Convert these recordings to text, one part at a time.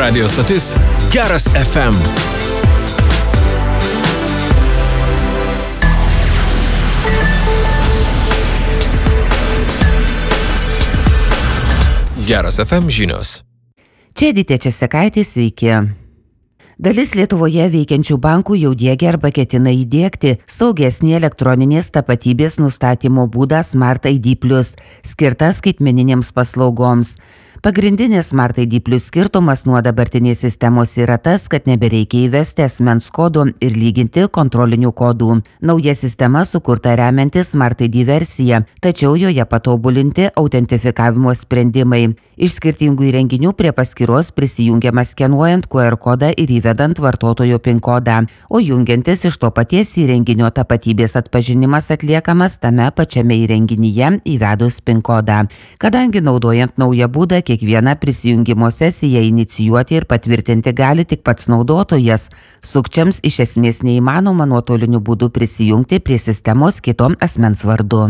Radio stotis Geras FM. Geras FM žinios. Čia Editė Česekaitė, sveiki. Dalis Lietuvoje veikiančių bankų jau diegia arba ketina įdiegti saugesnį elektroninės tapatybės nustatymo būdą Smart ID+, skirtą skaitmeninėms paslaugoms. Pagrindinis Smart ID+ skirtumas nuo dabartinės sistemos yra tas, kad nebereikia įvesti asmens kodų ir lyginti kontrolinių kodų. Nauja sistema sukurta remiantis Smart ID versiją, tačiau joje patobulinti autentifikavimo sprendimai. Iš skirtingų įrenginių prie paskyros prisijungiama skenuojant QR kodą ir įvedant vartotojo PIN kodą, o jungiantis iš to paties įrenginio tapatybės atpažinimas atliekamas tame pačiame įrenginyje įvedus PIN kodą. Kadangi naudojant naują būdą, kiekvieną prisijungimo sesiją inicijuoti ir patvirtinti gali tik pats naudotojas, sukčiams iš esmės neįmanoma nuotoliniu būdu prisijungti prie sistemos kito asmens vardu.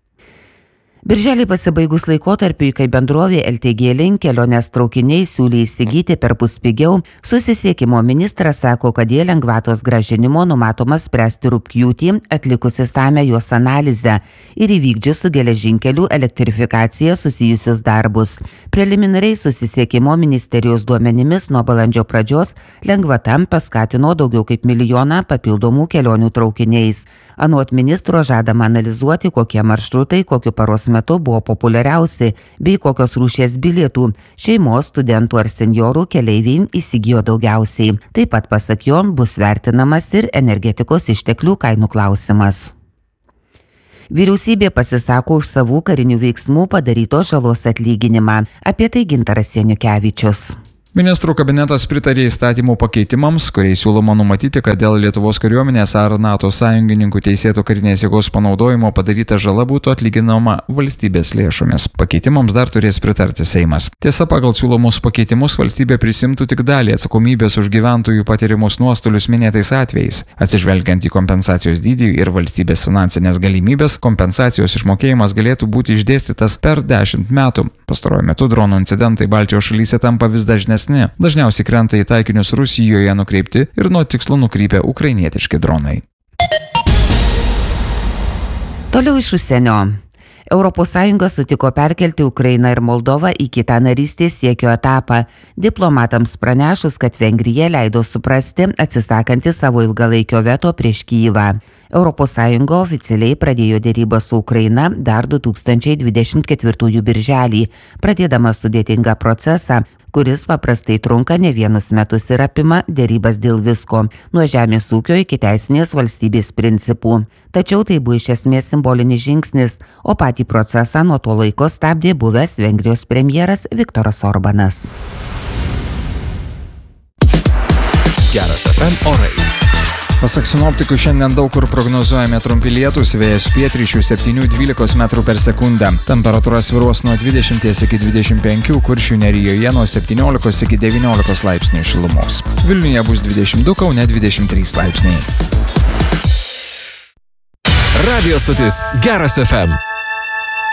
Birželį pasibaigus laikotarpiui, kai bendrovė LTG Link kelionės traukiniai siūlė įsigyti perpus pigiau, susisiekimo ministras sako, kad dėl lengvatos grąžinimo numatoma spręsti rugpjūtį atlikus išsamią jos analizę ir įvykdžius su geležinkelių elektrifikacija susijusius darbus. Preliminariai susisiekimo ministerijos duomenimis nuo balandžio pradžios lengvata paskatino daugiau kaip 1 milijoną papildomų kelionių traukiniais. Anot ministro žadama analizuoti, kokie maršrutai kokiu paros metu buvo populiariausi, bei kokios rūšies bilietų šeimos, studentų ar senjorų keleiviai įsigijo daugiausiai. Taip pat pasak jo bus vertinamas ir energetikos išteklių kainų klausimas. Vyriausybė pasisako už savų karinių veiksmų padarytos žalos atlyginimą. Apie tai Gintaras Janukevičius. Ministrų kabinetas pritarė įstatymų pakeitimams, kuriais siūloma numatyti, kad dėl Lietuvos kariuomenės ar NATO sąjungininkų teisėto karinės jėgos panaudojimo padaryta žala būtų atlyginama valstybės lėšomis. Pakeitimams dar turės pritarti Seimas. Tiesa, pagal siūlomus pakeitimus valstybė prisimtų tik dalį atsakomybės už gyventojų patirimus nuostolius minėtais atvejais. Atsižvelgiant į kompensacijos dydį ir valstybės finansinės galimybės, kompensacijos išmokėjimas galėtų būti išdėstytas per 10 metų. Pastaruoju metu dronų incidentai Baltijos šalyse tampa vis dažnesni. Dažniausiai krenta į taikinius Rusijoje nukreipti ir nuo tikslo nukrypę ukrainietiški dronai. Toliau iš užsienio. ES sutiko perkelti Ukrainą ir Moldovą į kitą narystės siekio etapą. Diplomatams pranešus, kad Vengrija leido suprasti, atsisakanti savo ilgalaikio veto prieš Kyjivą. ES oficialiai pradėjo dėrybą su Ukraina dar 2024 birželį, pradėdama sudėtingą procesą, kuris paprastai trunka ne vienus metus ir apima dėrybas dėl visko, nuo žemės ūkio iki teisinės valstybės principų. Tačiau tai buvo iš esmės simbolinis žingsnis, o patį procesą nuo to laiko stabdė buvęs Vengrijos premjeras Viktoras Orbanas. Geras FM orai. Pasak sinoptikų, šiandien daug kur prognozuojami trumpi lietūs, vėjas pietryčių 7–12 metrų per sekundę. Temperatūra svyruos nuo 20 iki 25, Kuršių nerijoje nuo 17 iki 19 laipsnių šilumos. Vilniuje bus 22, Kaune 23 laipsniai. Radio stotis Geras FM.